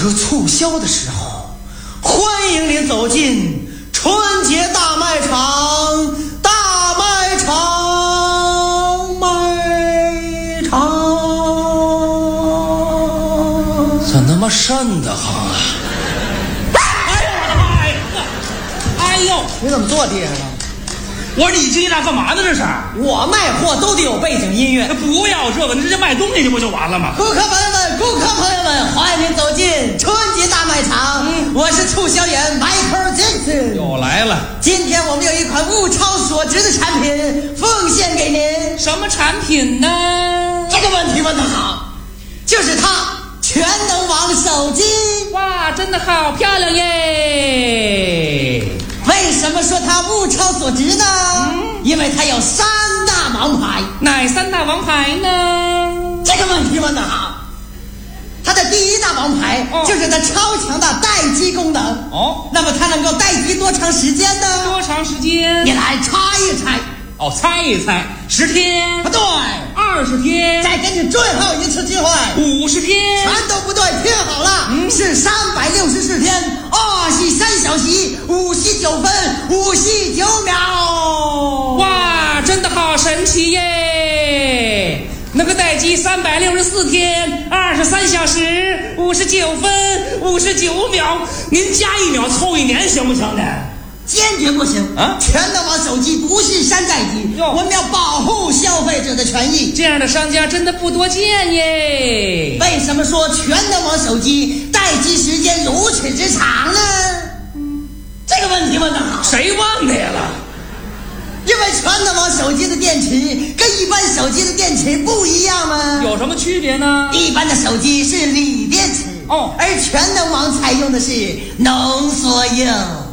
个促销的时候，欢迎您走进春节大卖场，大卖场，卖场。怎他妈瘆得慌啊！ 哎呦我的妈呀！哎呦， 你怎么坐地上了？ 我说你这那干嘛呢？这是我卖货都得有背景音乐。 不要这个，你直接卖东西不就完了吗？ 顾客朋友们，顾客朋友们，欢迎您走进春节大卖场。我是促销员 Michael Jackson。 又来了。 今天我们有一款物超所值的产品奉献给您。 什么产品呢？ 这个问题问得好，就是它全能网手机。 哇，真的好漂亮耶！ 为什么说它物超所值呢？因为它有3大王牌。 哪3大王牌呢？ 这个问题问得好。它的第1大王牌就是它超强的待机功能。那么它能够待机多长时间呢？ 多长时间？ 你来猜一猜。 猜一猜，10天？ 不对 ，20天？ 再给你最后一次机会 ，50天？ 全都不对，听好了，是364天23小时59分59秒。 哇，真的好神奇耶！那个待机364天23小时59分59秒，您加1秒凑1年行不行呢？ 坚决不行啊！全能网手机不是山寨机，我们要保护消费者的权益。 这样的商家真的不多见耶。 为什么说全能网手机待机时间如此之长呢？这个问题问得好。 谁问的呀了？ 因为全能网手机的电池跟一般手机的电池不一样吗？ 有什么区别呢？ 一般的手机是锂电池而全能网采用的是浓缩铀。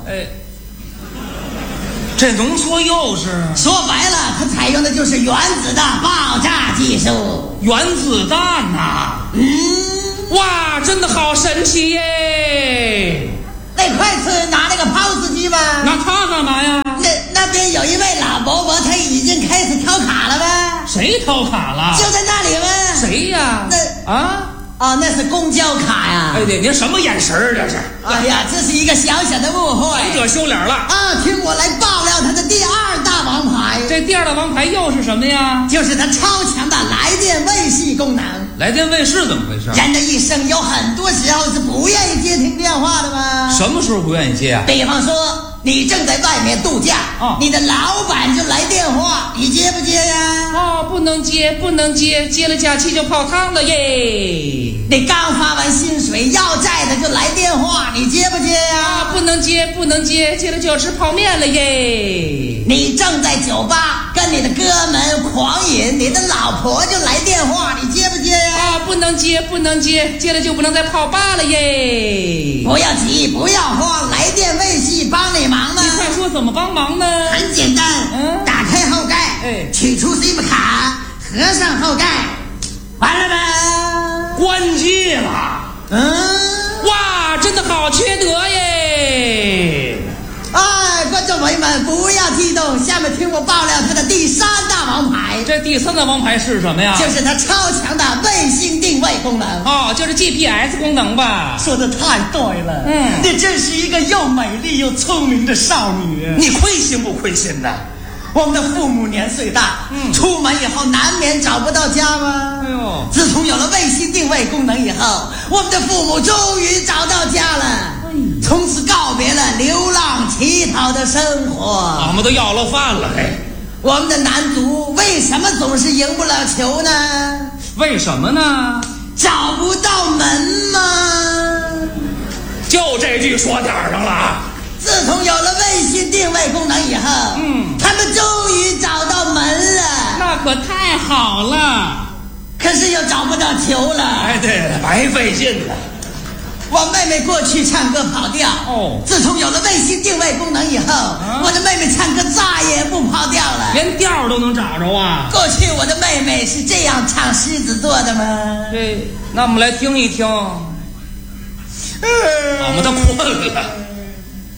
这浓缩铀是说白了，它采用的就是原子的爆炸技术。 原子弹呐！哇，真的好神奇耶！ 那快去拿那个 POS 机吧。 拿它干嘛呀？ 那边有一位老伯伯，他已经开始挑卡了吧？ 谁挑卡了？ 就在那里呗。 谁呀？ 那是公交卡呀！ 您什么眼神这是？ 哎呀，这是一个小小的误会。 这羞脸了听我来爆料他的第2大王牌。 这第2大王牌又是什么呀？ 就是它超强的来电卫士功能。 来电卫士怎么回事？ 人的一生有很多时候是不愿意接听电话的吗？ 什么时候不愿意接啊？ 比方说你正在外面度假你的老板就来电话，你接不接呀？ 不能接，不能接，接了假期就泡汤了耶。 你刚发完薪水，要债的就来电话，你接不接呀？ 不能接，不能接，接了就要吃泡面了耶。 你正在酒吧跟你的哥们狂饮，你的老婆就来电话，你接不接呀？ 不能接，不能接，接了就不能再泡吧了耶。 不要急，不要慌，来电卫士帮你忙呢。 你快说怎么帮忙呢？ 很简单，打开后盖，取出 SIM 卡，合上后盖，完了吧？ 关机了。哇，真的好缺德耶！ 观众朋友们不要激动，下面听我爆料它的第3大王牌。 这第3大王牌是什么呀？ 就是它超强的卫星定位功能。 就是 GPS 功能吧？ 说的太对了。你真是一个又美丽又聪明的少女。 你亏心不亏心的？ 我们的父母年岁大，出门以后难免找不到家吗？自从有了卫星定位功能以后，我们的父母终于找到家了。从此告别了流浪乞讨的生活。 我们都要了饭了我们的男足为什么总是赢不了球呢？ 为什么呢？ 找不到门吗？ 就这句说点上了。 自从有了卫星定位功能以后，他们终于找到门了。 那可太好了。 可是又找不到球了。 对，白费劲了。 我妹妹过去唱歌跑调自从有了卫星定位功能以后我的妹妹唱歌再也不跑调了， 连调都能找着啊。 过去我的妹妹是这样唱狮子座的吗？ 那我们来听一听。我们都困了。